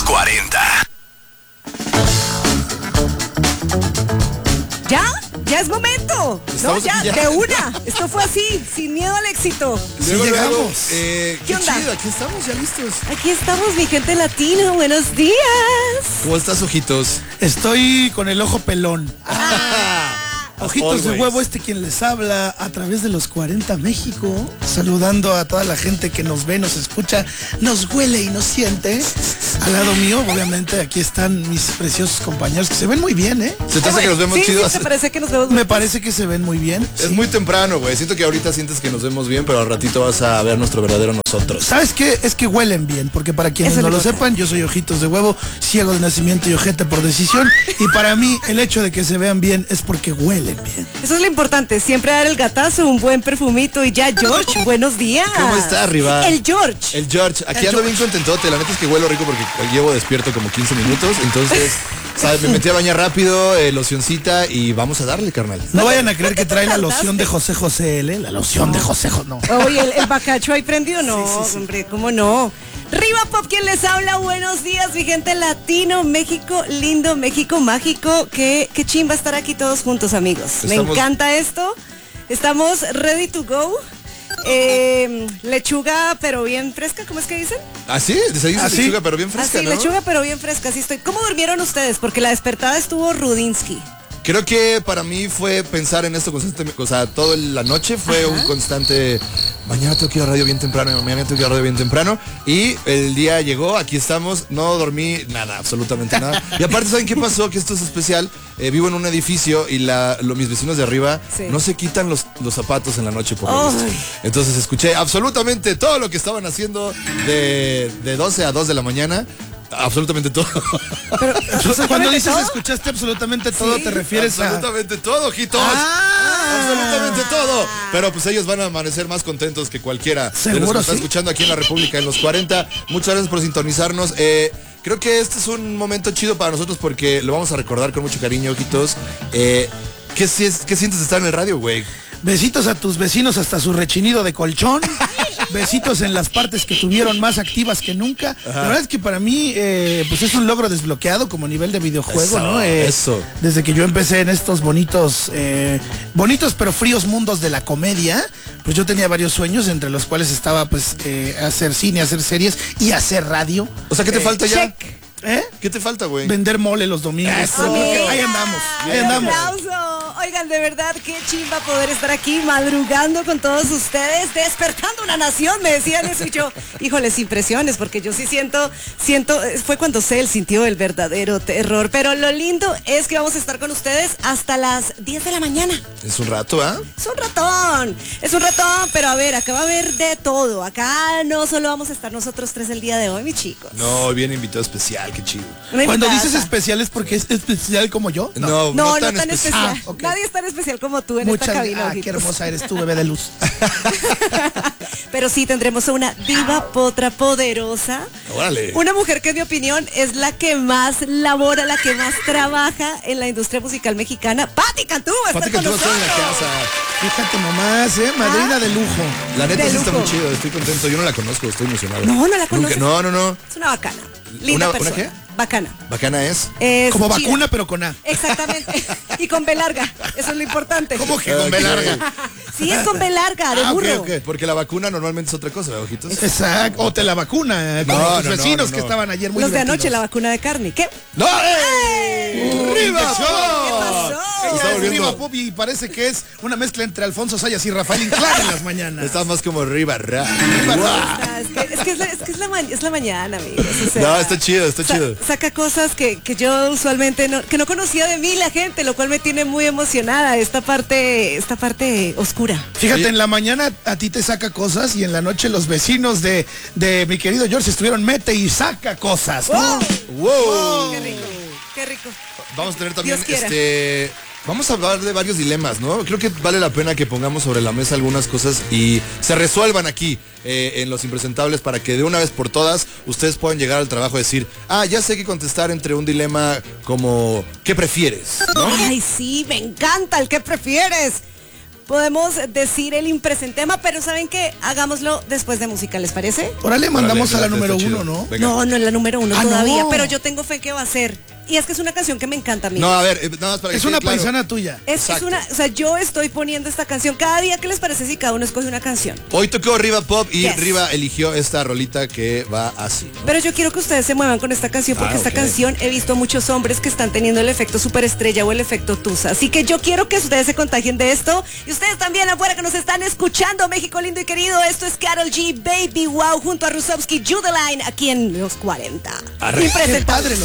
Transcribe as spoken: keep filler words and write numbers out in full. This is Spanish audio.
cuarenta. ¿Ya? Ya es momento. No, ya, ya, de una. Esto fue así, sin miedo al éxito. Sí, Luego, llegamos. luego, eh, ¿Qué qué onda? chido, aquí estamos ya listos. Aquí estamos, mi gente latina. Buenos días. ¿Cómo estás, ojitos? Estoy con el ojo pelón. Ojitos de Always. huevo, este quien les habla a través de los cuarenta México, saludando a toda la gente que nos ve, nos escucha, nos huele y nos siente. Al lado mío, obviamente, aquí están mis preciosos compañeros que se ven muy bien, ¿eh? ¿Se te hace que nos vemos Sí, sí, chidos? me parece que nos vemos Me parece que se ven muy bien. Es sí. muy temprano, güey. Siento que ahorita sientes que nos vemos bien, pero al ratito vas a ver nuestro verdadero nosotros. ¿Sabes qué? Es que huelen bien, porque para quienes Eso no es lo lo sepan, yo soy ojitos de huevo, ciego de nacimiento y ojete por decisión. Y para mí, el hecho de que se vean bien es porque huelen bien. Eso es lo importante, siempre dar el gatazo, un buen perfumito y ya, George, buenos días. ¿Cómo está, arriba? El George. El George, aquí El ando George. bien contentote. La neta es que huelo rico porque llevo despierto como quince minutos. Entonces, ¿sabes? Me metí a bañar rápido, eh, locioncita y vamos a darle, carnal. No vayan a creer que trae la loción de José José L, la loción de José José, no. Oye, el, el bacacho ahí prendido, no, Sí, sí, sí. hombre, ¿cómo no? Riva Pop, quien les habla, buenos días, mi gente latino, México, lindo, México mágico, qué, qué chimba estar aquí todos juntos, amigos. Me Estamos- encanta esto, estamos ready to go. Eh, lechuga, pero bien fresca, ¿cómo es que dicen? ¿Ah, sí? Desayuno ¿Ah, de sí? lechuga, pero bien fresca, Así, ¿no? lechuga, pero bien fresca, así estoy. ¿Cómo durmieron ustedes? Porque la despertada estuvo Rudinsky. Creo que para mí fue pensar en esto constantemente, o sea, toda la noche fue Ajá. un constante, mañana tengo que ir a radio bien temprano, mañana tengo que ir a radio bien temprano, y el día llegó, aquí estamos, no dormí nada, absolutamente nada. Y aparte, ¿saben qué pasó? Que esto es especial, eh, vivo en un edificio y la, lo- mis vecinos de arriba Sí. no se quitan los, los zapatos en la noche por lo Ay. visto. Entonces escuché absolutamente todo lo que estaban haciendo de, de doce a dos de la mañana. Absolutamente todo. Cuando dices todo? escuchaste absolutamente todo, Sí. te refieres a... Absolutamente todo, ojitos. Ah. Absolutamente todo. Pero pues ellos van a amanecer más contentos que cualquiera de los que Seguro, nos está sí. escuchando aquí en la República en los cuarenta. Muchas gracias por sintonizarnos. Eh, creo que este es un momento chido para nosotros porque lo vamos a recordar con mucho cariño, ojitos. Eh, ¿qué, si- ¿Qué sientes de estar en el radio, güey? Besitos a tus vecinos hasta su rechinido de colchón. Besitos en las partes que tuvieron más activas que nunca. La verdad es que para mí, eh, pues es un logro desbloqueado como nivel de videojuego, Eso, ¿no? Eh, eso. Desde que yo empecé en estos bonitos, eh, bonitos pero fríos mundos de la comedia, pues yo tenía varios sueños, entre los cuales estaba pues eh, hacer cine, hacer series y hacer radio. O sea, ¿qué te Eh, falta ya? check. ¿Eh? ¿Qué te falta, güey? Vender mole los domingos. Eso. Pero porque ahí Amiga, andamos, ahí un andamos. aplauso. Oigan, de verdad, qué chimba poder estar aquí madrugando con todos ustedes, despertando una nación, me decían eso y yo, híjoles, impresiones, porque yo sí siento, siento, eh, fue cuando Cel sintió el verdadero terror, pero lo lindo es que vamos a estar con ustedes hasta las diez de la mañana. Es un rato, ¿ah? Es un ratón, es un ratón, pero a ver, acá va a haber de todo, acá no solo vamos a estar nosotros tres el día de hoy, mis chicos. No, viene invitado especial, qué chido. Una Cuando invitada. dices especial es porque es especial como yo. No, No, no tan, especial. Ah, ok. Nadie es tan especial como tú en Muchas esta cabina. ah, qué ojitos. hermosa eres tú, bebé de luz. Pero sí, tendremos a una diva potra poderosa. Órale. Una mujer que en mi opinión es la que más labora, la que más trabaja en la industria musical mexicana. Pati Cantú va a estar Pati con Cantú está en la nosotros. casa. Fíjate nomás, ¿eh? Madrina de lujo. La neta De sí está lujo. muy chido, estoy contento. Yo no la conozco, estoy emocionado. No, no la Nunca- conoces. No, no, no. Es una bacana. Linda ¿Una- una persona. qué? Bacana. Bacana es. Es Como chida. vacuna, pero con A. Exactamente. Y con B larga. Eso es lo importante. ¿Cómo que con B larga? Sí, es con B larga, de Ah, ok, burro. ok. Porque la vacuna normalmente es otra cosa, ¿verdad, ojitos? Exacto. O te la vacuna, eh, como No, tus no, no, vecinos no, que no. estaban ayer muy Los de anoche, la divertidos. vacuna de carne. ¿Qué? ¡No! ¡Eh! ¡Arriba! ¿Qué pasó? Se Ella está es volviendo- Diva Pop y parece que es una mezcla entre Alfonso Sayas y Rafael Inclán en las mañanas. Está más como arriba, ra. Ah, Es que, es, que es, la, es, que es, la, ma- es la mañana, amigos. o sea, No, está chido, está sa- chido. Saca cosas que, que yo usualmente no, que no conocía de mí la gente, lo cual me tiene muy emocionada, esta parte, esta parte oscura. Fíjate, Oye. en la mañana a ti te saca cosas y en la noche los vecinos de, de mi querido George estuvieron mete y saca cosas, ¿no? ¡Wow! Qué rico, qué rico. Vamos a tener también Dios quiera. este. Vamos a hablar de varios dilemas, ¿no? Creo que vale la pena que pongamos sobre la mesa algunas cosas y se resuelvan aquí eh, en Los Impresentables para que de una vez por todas ustedes puedan llegar al trabajo y decir, ah, ya sé que contestar entre un dilema como ¿qué prefieres? ¿No? Ay, sí, me encanta el que prefieres. podemos decir el impresentema, pero ¿saben qué? Hagámoslo después de música, ¿les parece? Órale, mandamos Órale, a la está número chido. uno, ¿no? Venga. No, no es la número uno Ah, todavía, no. pero yo tengo fe que va a ser. Y es que es una canción que me encanta a mí. No, a ver, eh, nada más para que Es quede una claro. paisana tuya. Es, es Exacto. una, o sea, yo estoy poniendo esta canción cada día. ¿Qué les parece si cada uno escoge una canción? Hoy tocó Riva Pop y Yes. Riva eligió esta rolita que va así, ¿no? Pero yo quiero que ustedes se muevan con esta canción porque Ah, esta ok. canción he visto muchos hombres que están teniendo el efecto superestrella o el efecto Tusa. Así que yo quiero que ustedes se contagien de esto y ustedes también afuera que nos están escuchando, México lindo y querido. Esto es Karol G, Baby Wow, junto a Rusovsky, Judeline, aquí en Los cuarenta. Arre. Qué padre los